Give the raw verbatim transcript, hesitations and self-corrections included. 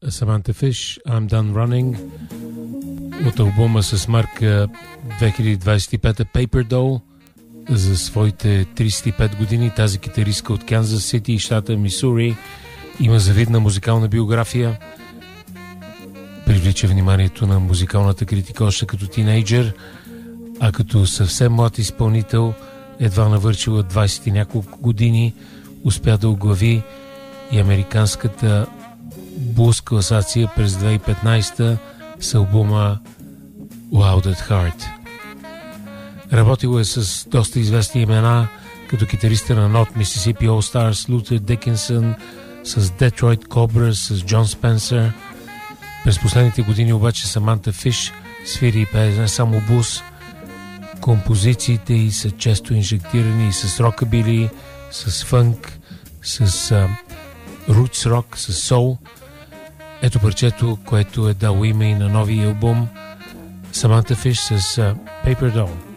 Samantha Fish, I'm Done Running, от албума с марка две хиляди двадесет и пета Paper Doll. За своите тридесет и пет години тази китаристка от Канзас Сити, щата Мисури, има завидна музикална биография. Привлича вниманието на музикалната критика още като тинейджър, а като съвсем млад изпълнител, едва навършила двадесет и няколко години, успя да оглави и американската блуз класация през две хиляди и петнадесета с албума Loud at Heart. Работила е с доста известни имена, като китариста на Not Mississippi All Stars Лутер Дикинсън, с Detroit Cobras, с Джон Спенсър. През последните години обаче Саманта Фиш свири и пее не само блуз. Композициите й са често инжектирани и с рокабили, с фънк, с рутс рок, с соул. Ето парчето, което е дало име и на новия албум Саманта Фиш с uh, Paper Doll.